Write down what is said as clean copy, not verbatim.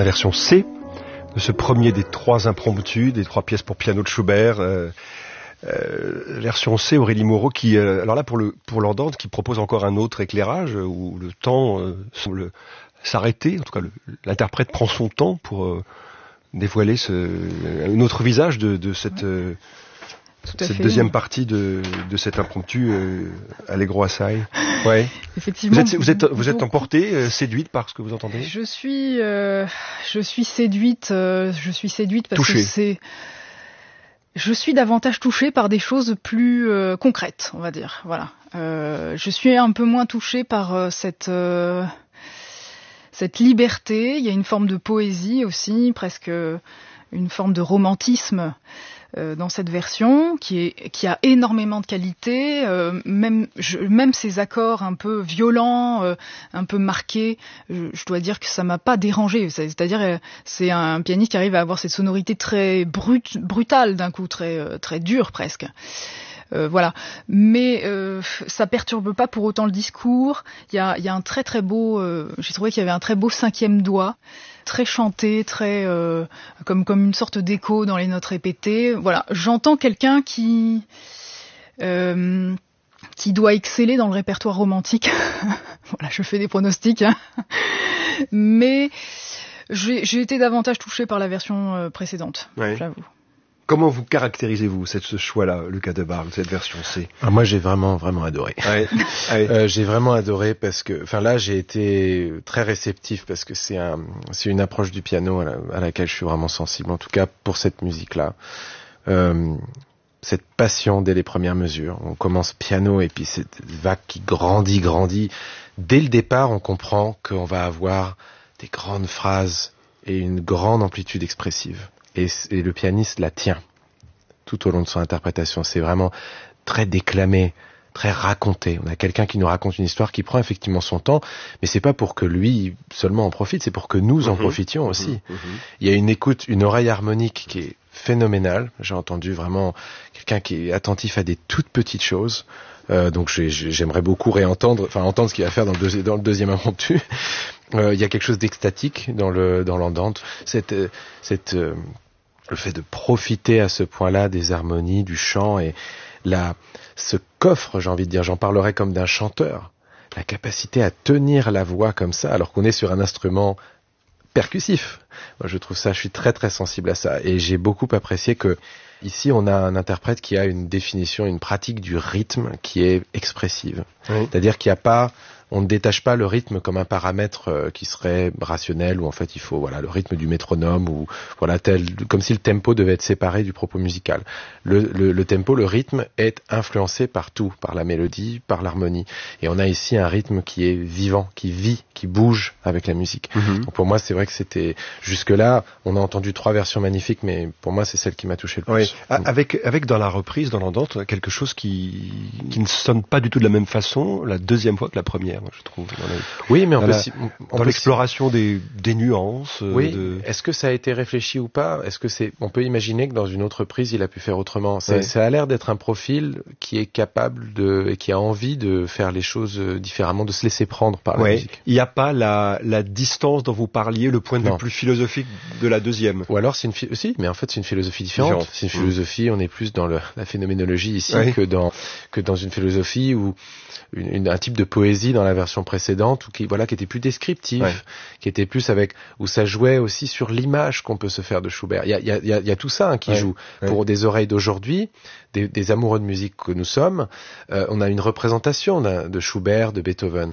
la version C de ce premier des 3 impromptus, des 3 pièces pour piano de Schubert. Version C, Aurélie Moreau, qui, alors là pour l'Andante, qui propose encore un autre éclairage où le temps semble s'arrêter. En tout cas, l'interprète prend son temps pour dévoiler un autre visage de cette deuxième partie de cet impromptu Allegro assai. Ouais. Effectivement. Vous êtes emportée, séduite par ce que vous entendez? Je suis séduite parce touchée. Je suis davantage touchée par des choses plus concrètes, on va dire. Voilà. Je suis un peu moins touchée par cette liberté. Il y a une forme de poésie aussi, presque une forme de romantisme dans cette version qui a énormément de qualité, même ces accords un peu violents, un peu marqués, je dois dire que ça m'a pas dérangé. C'est-à-dire c'est un pianiste qui arrive à avoir cette sonorité très brutale d'un coup, très dure presque. Voilà, mais ça perturbe pas pour autant le discours. Il y a un très très beau, j'ai trouvé qu'il y avait un très beau 5e doigt, très chanté, très comme une sorte d'écho dans les notes répétées. Voilà, j'entends quelqu'un qui doit exceller dans le répertoire romantique. Voilà, je fais des pronostics, hein. Mais j'ai été davantage touchée par la version précédente, ouais. J'avoue. Comment vous caractérisez-vous ce choix-là, Lucas Debargue, cette version C? Moi, j'ai vraiment adoré. Ouais. J'ai vraiment adoré parce que, là, j'ai été très réceptif parce que c'est une approche du piano à laquelle je suis vraiment sensible. En tout cas, pour cette musique-là, cette passion dès les premières mesures. On commence piano et puis cette vague qui grandit. Dès le départ, on comprend qu'on va avoir des grandes phrases et une grande amplitude expressive. Et le pianiste la tient tout au long de son interprétation. C'est vraiment très déclamé, très raconté. On a quelqu'un qui nous raconte une histoire qui prend effectivement son temps, mais c'est pas pour que lui seulement en profite, c'est pour que nous en profitions aussi. Il y a une écoute, une oreille harmonique qui est phénoménale. J'ai entendu vraiment quelqu'un qui est attentif à des toutes petites choses. Donc j'aimerais beaucoup entendre ce qu'il va faire dans le deuxième impromptu. Il y a quelque chose d'extatique dans l'Andante. Le fait de profiter à ce point-là des harmonies, du chant et ce coffre, j'ai envie de dire, j'en parlerai comme d'un chanteur. La capacité à tenir la voix comme ça, alors qu'on est sur un instrument percussif. Moi, je suis très très sensible à ça. Et j'ai beaucoup apprécié que ici, on a un interprète qui a une définition, une pratique du rythme qui est expressive. Oui. C'est-à-dire on ne détache pas le rythme comme un paramètre qui serait rationnel, où en fait il faut le rythme du métronome, ou comme si le tempo devait être séparé du propos musical. Le tempo, le rythme est influencé par tout, par la mélodie, par l'harmonie. Et on a ici un rythme qui est vivant, qui vit, qui bouge avec la musique. Donc pour moi, c'est vrai que c'était jusque-là, on a entendu 3 versions magnifiques, mais pour moi, c'est celle qui m'a touché le plus. Oui. Avec dans la reprise, dans l'Andante, quelque chose qui ne sonne pas du tout de la même façon la deuxième fois que la première. Je trouve. Oui, mais dans l'exploration des nuances. Oui. Est-ce que ça a été réfléchi ou pas? On peut imaginer que dans une autre prise, il a pu faire autrement. Ça a l'air d'être un profil qui est capable et qui a envie de faire les choses différemment, de se laisser prendre par la musique. Il n'y a pas la distance dont vous parliez, le point de vue plus philosophique de la deuxième. Ou alors mais en fait c'est une philosophie différente. C'est une philosophie, on est plus dans la phénoménologie ici que dans une philosophie où un type de poésie dans la version précédente qui était plus descriptif, qui était plus où ça jouait aussi sur l'image qu'on peut se faire de Schubert. Il y a tout ça qui joue pour des oreilles d'aujourd'hui, des amoureux de musique que nous sommes. On a une représentation de Schubert, de Beethoven,